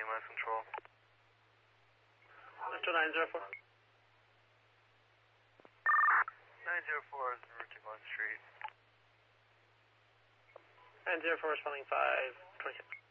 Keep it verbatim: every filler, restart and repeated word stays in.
Mass Control. Mr. nine zero four. nine zero four is emerging on street. nine zero four responding five twenty-six.